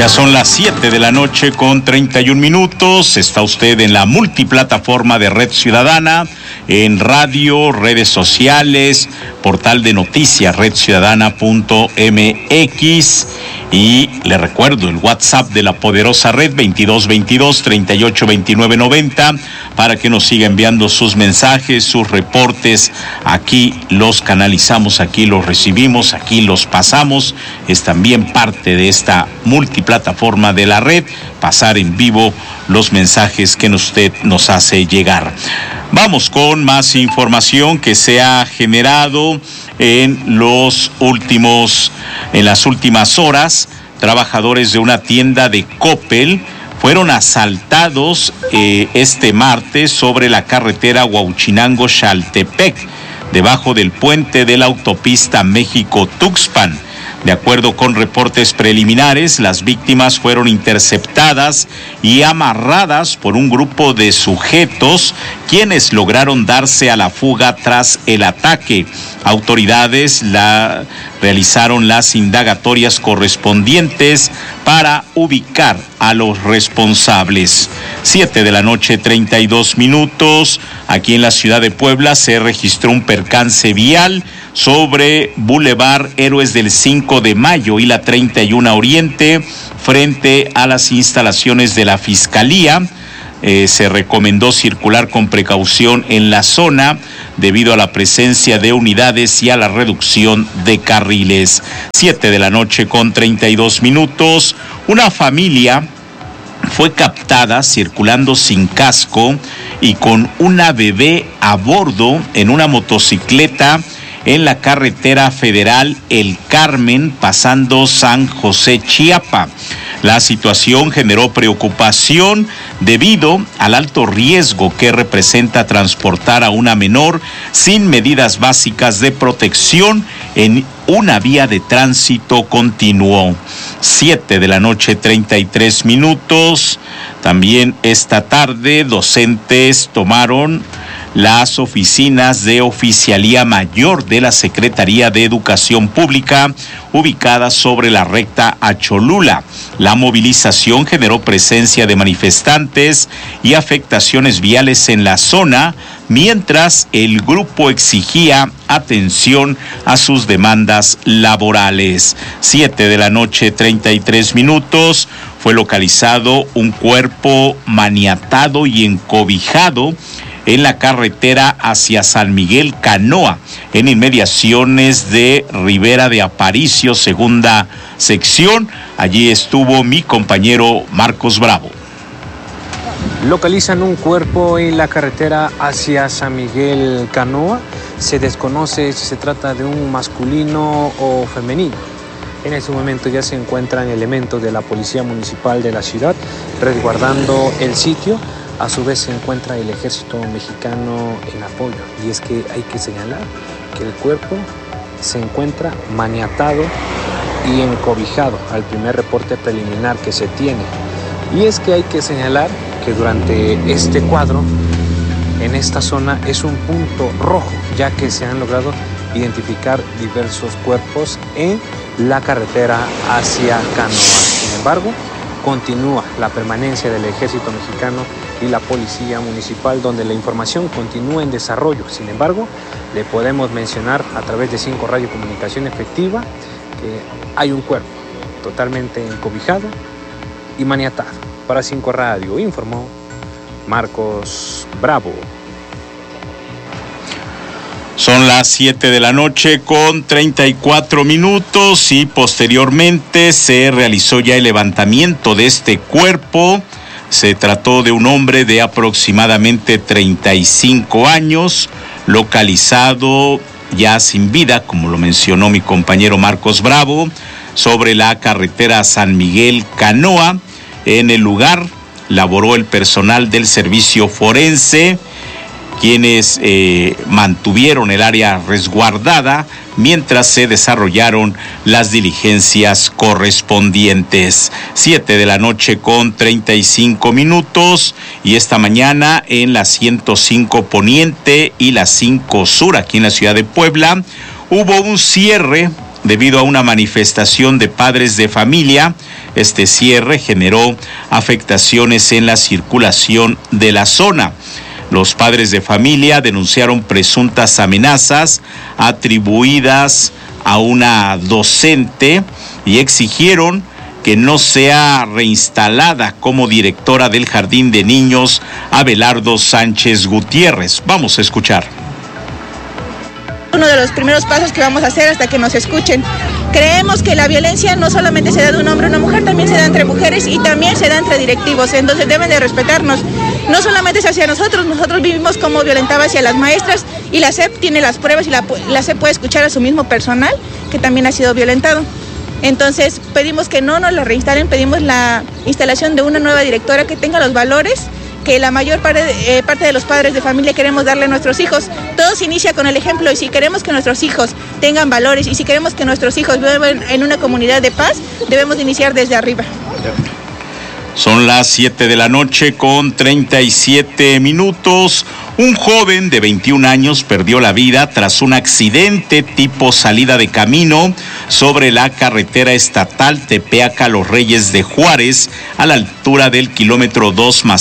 Ya son las 7 de la noche con 31 minutos. Está usted en la multiplataforma de Red Ciudadana, en radio, redes sociales, portal de noticias, redciudadana.mx. Y le recuerdo el WhatsApp de la poderosa red, 2222-382990, para que nos siga enviando sus mensajes, sus reportes. Aquí los canalizamos, aquí los recibimos, aquí los pasamos. Es también parte de esta multiplataforma de la red, pasar en vivo los mensajes que usted nos hace llegar. Vamos con más información que se ha generado en las últimas horas. Trabajadores de una tienda de Coppel fueron asaltados este martes sobre la carretera Huauchinango-Xaltepec, debajo del puente de la autopista México-Tuxpan. De acuerdo con reportes preliminares, las víctimas fueron interceptadas y amarradas por un grupo de sujetos, quienes lograron darse a la fuga tras el ataque. Autoridades realizaron las indagatorias correspondientes para ubicar a los responsables. 7 de la noche, 32 minutos. Aquí en la ciudad de Puebla se registró un percance vial sobre Boulevard Héroes del 5 de Mayo y la 31 Oriente, frente a las instalaciones de la Fiscalía. Se recomendó circular con precaución en la zona debido a la presencia de unidades y a la reducción de carriles. 7 de la noche con 32 minutos. Una familia fue captada circulando sin casco y con una bebé a bordo en una motocicleta en la carretera federal El Carmen, pasando San José, Chiapa. La situación generó preocupación debido al alto riesgo que representa transportar a una menor sin medidas básicas de protección en una vía de tránsito continuo. 7 de la noche, 33 minutos. También esta tarde, docentes tomaron las oficinas de Oficialía Mayor de la Secretaría de Educación Pública, ubicadas sobre la recta a Cholula. La movilización generó presencia de manifestantes y afectaciones viales en la zona, mientras el grupo exigía atención a sus demandas laborales. 7 de la noche, 33 minutos. Fue localizado un cuerpo maniatado y encobijado en la carretera hacia San Miguel Canoa, en inmediaciones de Ribera de Aparicio, segunda sección. Allí estuvo mi compañero Marcos Bravo. Localizan un cuerpo en la carretera hacia San Miguel Canoa. Se desconoce si se trata de un masculino o femenino. En este momento ya se encuentran elementos de la Policía Municipal de la ciudad resguardando el sitio. A su vez se encuentra el ejército mexicano en apoyo. Y es que hay que señalar que el cuerpo se encuentra maniatado y encobijado al primer reporte preliminar que se tiene. Y es que hay que señalar que durante este cuadro, en esta zona, es un punto rojo, ya que se han logrado identificar diversos cuerpos en la carretera hacia Canoa. Sin embargo, continúa la permanencia del ejército mexicano y la policía municipal, donde la información continúa en desarrollo. Sin embargo, le podemos mencionar a través de 5 Radio Comunicación Efectiva que hay un cuerpo totalmente encobijado y maniatado. Para 5 Radio informó Marcos Bravo. Son las 7 de la noche con 34 minutos y posteriormente se realizó ya el levantamiento de este cuerpo. Se trató de un hombre de aproximadamente 35 años, localizado ya sin vida, como lo mencionó mi compañero Marcos Bravo, sobre la carretera San Miguel Canoa. En el lugar laboró el personal del servicio forense, quienes mantuvieron el área resguardada mientras se desarrollaron las diligencias correspondientes. 7 de la noche con 35 minutos y esta mañana en la 105 Poniente y la 5 Sur, aquí en la ciudad de Puebla, hubo un cierre debido a una manifestación de padres de familia. Este cierre generó afectaciones en la circulación de la zona. Los padres de familia denunciaron presuntas amenazas atribuidas a una docente y exigieron que no sea reinstalada como directora del Jardín de Niños Abelardo Sánchez Gutiérrez. Vamos a escuchar. Uno de los primeros pasos que vamos a hacer hasta que nos escuchen. Creemos que la violencia no solamente se da de un hombre a una mujer, también se da entre mujeres y también se da entre directivos, entonces deben de respetarnos. No solamente es hacia nosotros vivimos como violentaba hacia las maestras y la SEP tiene las pruebas y la SEP puede escuchar a su mismo personal que también ha sido violentado. Entonces pedimos que no nos lo reinstalen, pedimos la instalación de una nueva directora que tenga los valores que la mayor parte de los padres de familia queremos darle a nuestros hijos. Todo se inicia con el ejemplo y si queremos que nuestros hijos tengan valores y si queremos que nuestros hijos vivan en una comunidad de paz, debemos iniciar desde arriba. Son las 7 de la noche con 37 minutos. Un joven de 21 años perdió la vida tras un accidente tipo salida de camino sobre la carretera estatal Tepeaca-Los Reyes de Juárez, a la altura del kilómetro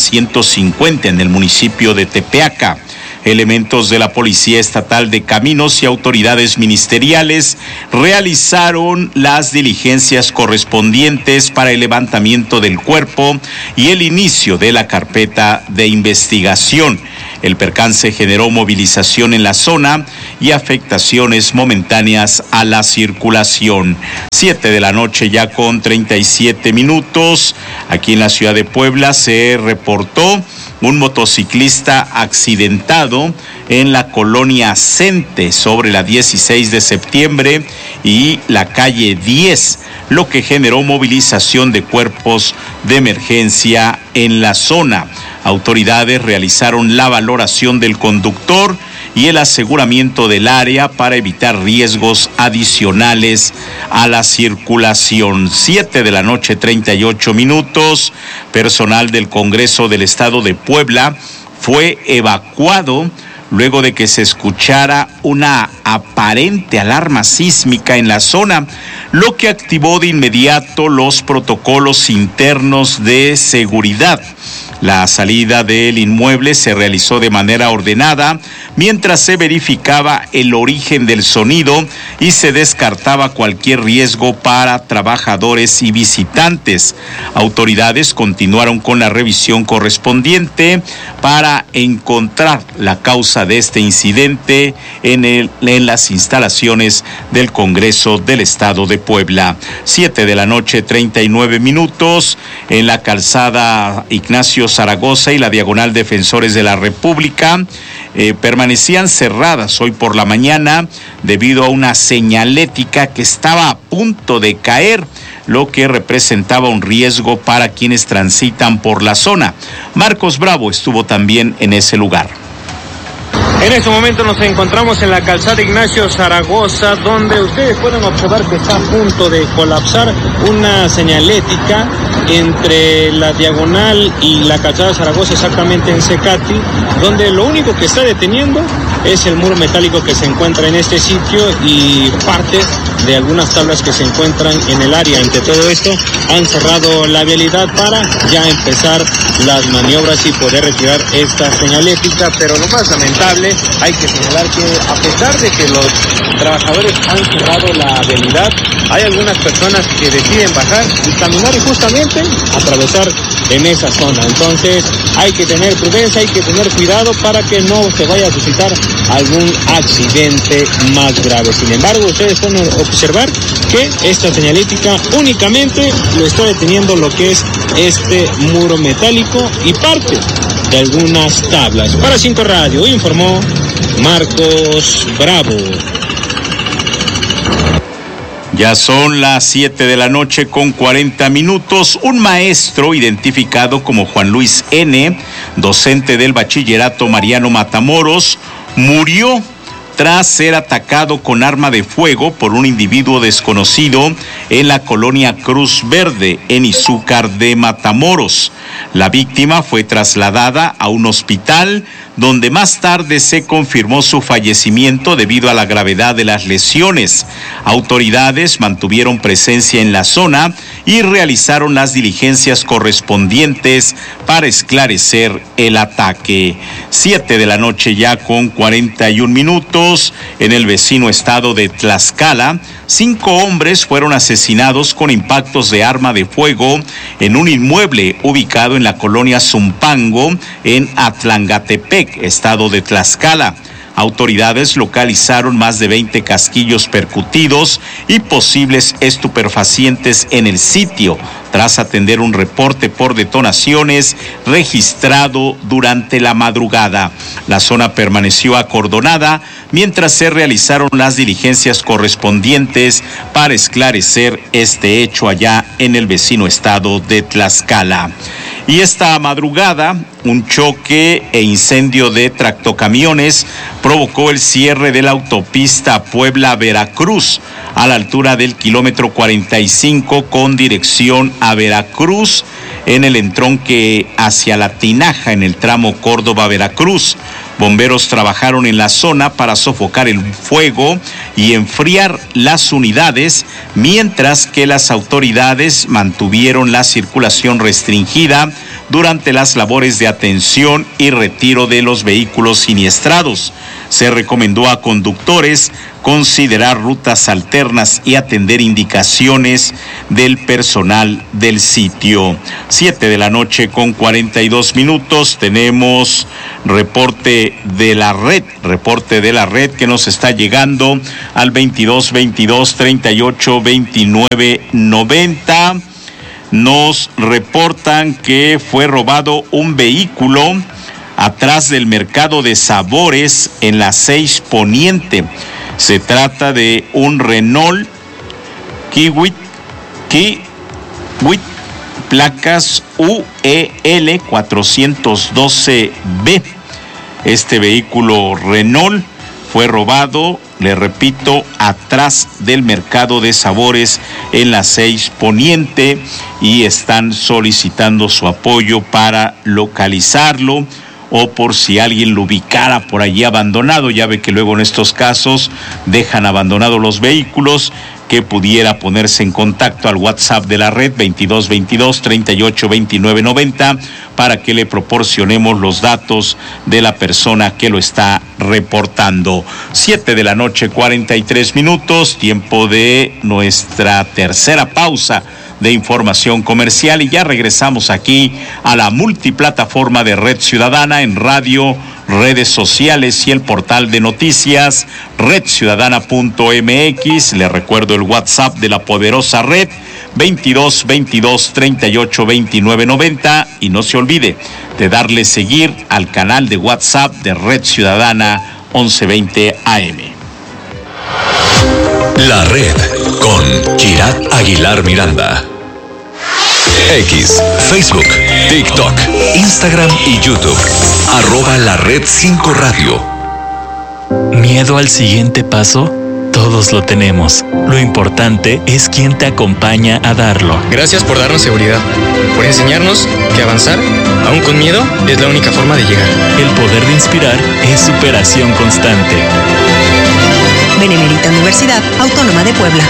2+150 en el municipio de Tepeaca. Elementos de la Policía Estatal de Caminos y autoridades ministeriales realizaron las diligencias correspondientes para el levantamiento del cuerpo y el inicio de la carpeta de investigación. El percance generó movilización en la zona y afectaciones momentáneas a la circulación. 7 de la noche ya con 37 minutos. Aquí en la ciudad de Puebla se reportó un motociclista accidentado en la colonia Cente sobre la 16 de septiembre y la calle 10, lo que generó movilización de cuerpos de emergencia en la zona. Autoridades realizaron la valoración del conductor y el aseguramiento del área para evitar riesgos adicionales a la circulación. 7 de la noche, 38 minutos. Personal del Congreso del Estado de Puebla fue evacuado luego de que se escuchara una aparente alarma sísmica en la zona, lo que activó de inmediato los protocolos internos de seguridad. La salida del inmueble se realizó de manera ordenada mientras se verificaba el origen del sonido y se descartaba cualquier riesgo para trabajadores y visitantes. Autoridades continuaron con la revisión correspondiente para encontrar la causa de este incidente en las instalaciones del Congreso del Estado de Puebla. 7 de la noche, 39 minutos, en la calzada Ignacio Zaragoza y la diagonal Defensores de la República permanecían cerradas hoy por la mañana debido a una señalética que estaba a punto de caer, lo que representaba un riesgo para quienes transitan por la zona. Marcos Bravo estuvo también en ese lugar. En este momento nos encontramos en la calzada Ignacio Zaragoza, donde ustedes pueden observar que está a punto de colapsar una señalética entre la diagonal y la calzada Zaragoza, exactamente en Secati, donde lo único que está deteniendo es el muro metálico que se encuentra en este sitio y parte de algunas tablas que se encuentran en el área. Ante todo esto, han cerrado la vialidad para ya empezar las maniobras y poder retirar esta señalética, pero lo más lamentable, hay que señalar que a pesar de que los trabajadores han cerrado la vialidad, hay algunas personas que deciden bajar y caminar y justamente atravesar en esa zona. Entonces hay que tener prudencia, hay que tener cuidado para que no se vaya a suscitar algún accidente más grave. Sin embargo, ustedes pueden observar que esta señalética únicamente lo está deteniendo lo que es este muro metálico y parte de algunas tablas. Para 5 Radio informó Marcos Bravo. Ya son las 7 de la noche con 40 minutos. Un maestro identificado como Juan Luis N., docente del Bachillerato Mariano Matamoros, murió tras ser atacado con arma de fuego por un individuo desconocido en la colonia Cruz Verde, en Izúcar de Matamoros. La víctima fue trasladada a un hospital donde más tarde se confirmó su fallecimiento debido a la gravedad de las lesiones. Autoridades mantuvieron presencia en la zona y realizaron las diligencias correspondientes para esclarecer el ataque. 7 de la noche ya con 41 minutos. En el vecino estado de Tlaxcala, 5 hombres fueron asesinados con impactos de arma de fuego en un inmueble ubicado en la colonia Zumpango, en Atlangatepec, estado de Tlaxcala. Autoridades localizaron más de 20 casquillos percutidos y posibles estupefacientes en el sitio, tras atender un reporte por detonaciones registrado durante la madrugada. La zona permaneció acordonada mientras se realizaron las diligencias correspondientes para esclarecer este hecho allá en el vecino estado de Tlaxcala. Y esta madrugada, un choque e incendio de tractocamiones provocó el cierre de la autopista Puebla-Veracruz a la altura del kilómetro 45 con dirección a Veracruz, en el entronque hacia La Tinaja en el tramo Córdoba-Veracruz. Bomberos trabajaron en la zona para sofocar el fuego y enfriar las unidades, mientras que las autoridades mantuvieron la circulación restringida durante las labores de atención y retiro de los vehículos siniestrados. Se recomendó a conductores considerar rutas alternas y atender indicaciones del personal del sitio. 7 de la noche con 42 minutos. Tenemos reporte de la red que nos está llegando al 22 38 29 90. Nos reportan que fue robado un vehículo atrás del mercado de sabores en la 6 Poniente. Se trata de un Renault Kiwi, placas UEL 412B. Este vehículo Renault fue robado, le repito, atrás del mercado de sabores en la 6 Poniente, y están solicitando su apoyo para localizarlo, o por si alguien lo ubicara por allí abandonado. Ya ve que luego en estos casos dejan abandonados los vehículos, que pudiera ponerse en contacto al WhatsApp de la red 22 38 29 90 para que le proporcionemos los datos de la persona que lo está reportando. 7 de la noche 43 minutos, tiempo de nuestra tercera pausa de información comercial, y ya regresamos aquí a la multiplataforma de Red Ciudadana en radio, redes sociales y el portal de noticias redciudadana.mx. Le recuerdo el WhatsApp de la poderosa red 22 38 29 90, y no se olvide de darle seguir al canal de WhatsApp de Red Ciudadana 1120 AM. La red con Kirat Aguilar Miranda. X, Facebook, TikTok, Instagram y YouTube. @LaRed5 Radio. ¿Miedo al siguiente paso? Todos lo tenemos. Lo importante es quién te acompaña a darlo. Gracias por darnos seguridad, por enseñarnos que avanzar, aún con miedo, es la única forma de llegar. El poder de inspirar es superación constante. Benemérita Universidad Autónoma de Puebla.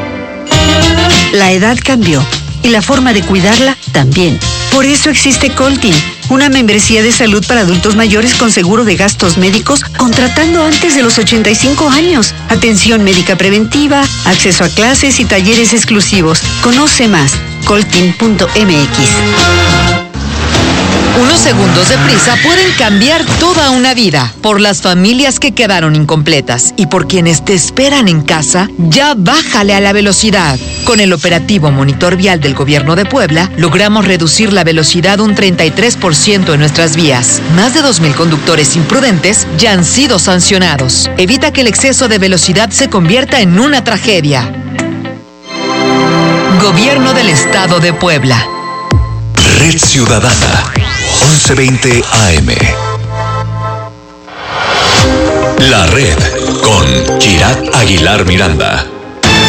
La edad cambió y la forma de cuidarla también. Por eso existe Coltin, una membresía de salud para adultos mayores con seguro de gastos médicos contratando antes de los 85 años. Atención médica preventiva, acceso a clases y talleres exclusivos. Conoce más, coltin.mx. Unos segundos de prisa pueden cambiar toda una vida. Por las familias que quedaron incompletas y por quienes te esperan en casa, ya bájale a la velocidad. Con el operativo Monitor Vial del Gobierno de Puebla, logramos reducir la velocidad un 33% en nuestras vías. Más de 2,000 conductores imprudentes ya han sido sancionados. Evita que el exceso de velocidad se convierta en una tragedia. Gobierno del Estado de Puebla. Red Ciudadana 1120 AM. La red con Kirat Aguilar Miranda.